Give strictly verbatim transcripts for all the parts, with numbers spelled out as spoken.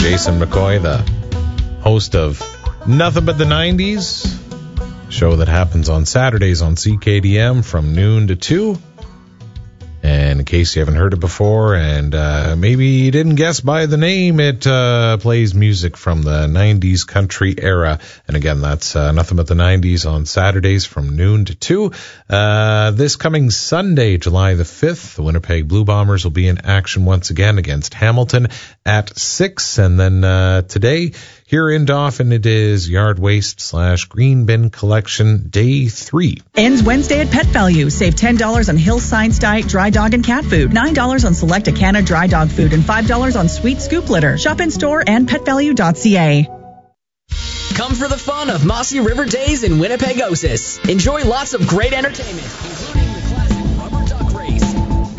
Jason McCoy, the host of Nothing But the nineties, show that happens on Saturdays on C K D M from noon to two. And in case you haven't heard it before, and uh, maybe you didn't guess by the name, it uh, plays music from the nineties country era. And again, that's uh, Nothing But the nineties on Saturdays from noon to two. Uh, this coming Sunday, July the fifth, the Winnipeg Blue Bombers will be in action once again against Hamilton at six. And then uh, today, here in Dauphin, it is yard waste slash green bin collection day three. Ends Wednesday at Pet Value. Save ten dollars on Hill Science Diet dry dog and cat food, nine dollars on select Acana dry dog food, and five dollars on Sweet Scoop litter. Shop in store and pet value dot c a. Come for the fun of Mossy River Days in Winnipegosis. Enjoy lots of great entertainment, including the classic rubber duck race.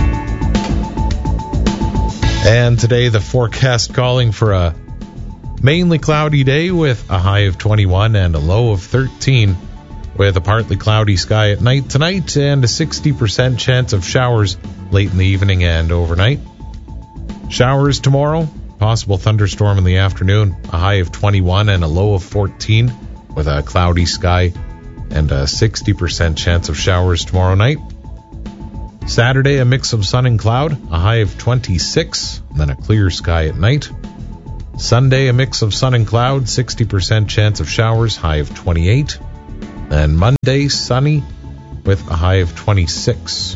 And today, the forecast calling for a mainly cloudy day with a high of twenty-one and a low of thirteen, with a partly cloudy sky at night tonight and a sixty percent chance of showers late in the evening and overnight. Showers tomorrow, possible thunderstorm in the afternoon, a high of twenty-one and a low of fourteen, with a cloudy sky and a sixty percent chance of showers tomorrow night. Saturday, a mix of sun and cloud, a high of twenty-six, and then a clear sky at night. Sunday, a mix of sun and cloud, sixty percent chance of showers, high of twenty-eight. And Monday, sunny with a high of twenty-six.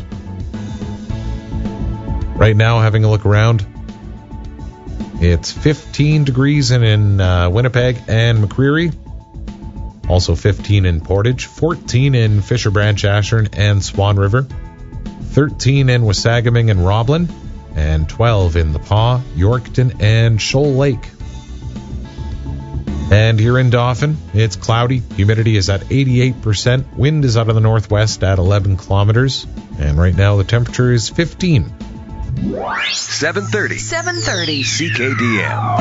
Right now, having a look around, it's fifteen degrees in, in uh, Winnipeg and McCreary. Also fifteen in Portage, fourteen in Fisher Branch, Ashern, and Swan River, thirteen in Wasagaming and Roblin, and twelve in The Paw, Yorkton, and Shoal Lake. And here in Dauphin, it's cloudy. Humidity is at eighty-eight percent. Wind is out of the northwest at eleven kilometers. And right now the temperature is fifteen. seven thirty. seven thirty. C K D M.